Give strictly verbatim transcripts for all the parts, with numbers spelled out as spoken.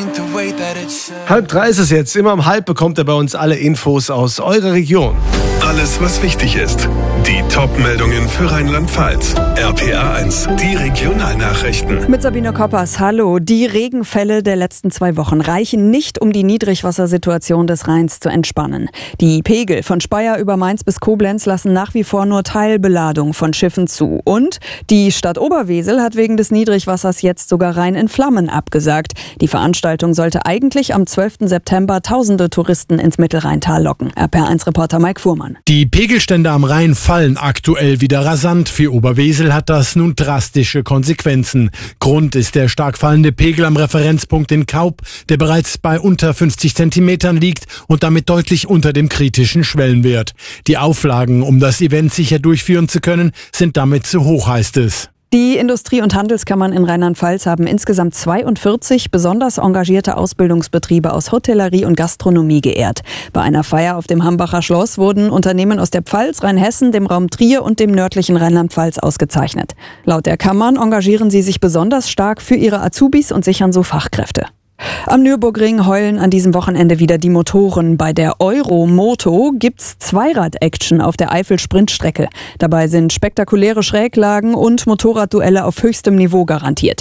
Halb drei ist es jetzt. Immer um halb bekommt ihr bei uns alle Infos aus eurer Region. Alles, was wichtig ist. Die Top-Meldungen für Rheinland-Pfalz. R P A eins, die Regionalnachrichten. Mit Sabine Koppers, hallo. Die Regenfälle der letzten zwei Wochen reichen nicht, um die Niedrigwassersituation des Rheins zu entspannen. Die Pegel von Speyer über Mainz bis Koblenz lassen nach wie vor nur Teilbeladung von Schiffen zu. Und die Stadt Oberwesel hat wegen des Niedrigwassers jetzt sogar Rhein in Flammen abgesagt. Die Veranstaltung sollte eigentlich am zwölften September tausende Touristen ins Mittelrheintal locken. R P A eins Reporter Mike Fuhrmann. Die Pegelstände am Rhein fallen aktuell wieder rasant. Für Oberwesel hat das nun drastische Konsequenzen. Grund ist der stark fallende Pegel am Referenzpunkt in Kaub, der bereits bei unter fünfzig Zentimetern liegt und damit deutlich unter dem kritischen Schwellenwert. Die Auflagen, um das Event sicher durchführen zu können, sind damit zu hoch, heißt es. Die Industrie- und Handelskammern in Rheinland-Pfalz haben insgesamt zweiundvierzig besonders engagierte Ausbildungsbetriebe aus Hotellerie und Gastronomie geehrt. Bei einer Feier auf dem Hambacher Schloss wurden Unternehmen aus der Pfalz, Rheinhessen, dem Raum Trier und dem nördlichen Rheinland-Pfalz ausgezeichnet. Laut der Kammern engagieren sie sich besonders stark für ihre Azubis und sichern so Fachkräfte. Am Nürburgring heulen an diesem Wochenende wieder die Motoren. Bei der Euro-Moto gibt's Zweirad-Action auf der Eifel-Sprintstrecke. Dabei sind spektakuläre Schräglagen und Motorradduelle auf höchstem Niveau garantiert.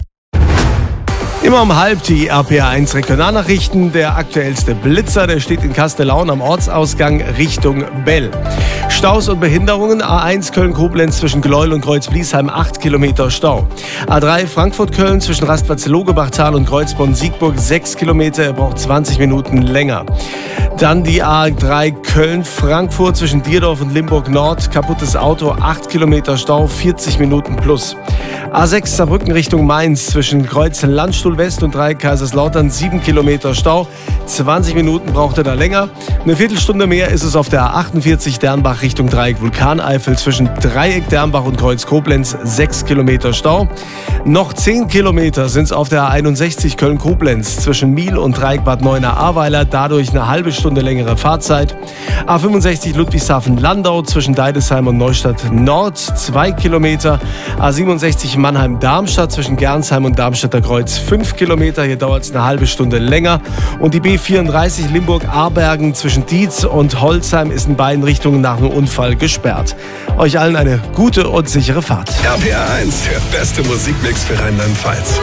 Immer um halb die R P A eins Regionalnachrichten. Der aktuellste Blitzer, der steht in Kastellaun am Ortsausgang Richtung Bell. Staus und Behinderungen. A eins Köln-Koblenz zwischen Gleuel und Kreuz-Bliesheim acht Kilometer Stau. A drei Frankfurt-Köln zwischen Rastplatz-Logebachtal und Kreuzborn-Siegburg sechs Kilometer. Er braucht zwanzig Minuten länger. Dann die A drei Köln-Frankfurt zwischen Dierdorf und Limburg-Nord. Kaputtes Auto, acht Kilometer Stau, vierzig Minuten plus. A sechs Saarbrücken Richtung Mainz zwischen Kreuzen-Landstuhl West und Dreieck Kaiserslautern sieben Kilometer Stau. zwanzig Minuten braucht er da länger. Eine Viertelstunde mehr ist es auf der A achtundvierzig Dernbach Richtung Dreieck Vulkaneifel zwischen Dreieck Dernbach und Kreuz Koblenz sechs Kilometer Stau. Noch zehn Kilometer sind es auf der A einundsechzig Köln-Koblenz zwischen Miel und Dreieck Bad Neuenahr-Ahrweiler. Dadurch eine halbe Stunde längere Fahrzeit. A fünfundsechzig Ludwigshafen-Landau zwischen Deidesheim und Neustadt Nord zwei Kilometer. A siebenundsechzig Mannheim-Darmstadt zwischen Gernsheim und Darmstadter Kreuz fünf Kilometer. Hier dauert es eine halbe Stunde länger. Und die B vierunddreißig Limburg-Ahrbergen zwischen Dietz und Holzheim ist in beiden Richtungen nach einem Unfall gesperrt. Euch allen eine gute und sichere Fahrt. R P A eins, der beste Musikmix für Rheinland-Pfalz.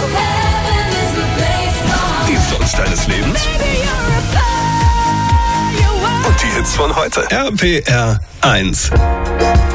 Die Songs deines Lebens und die Hits von heute. R P R eins.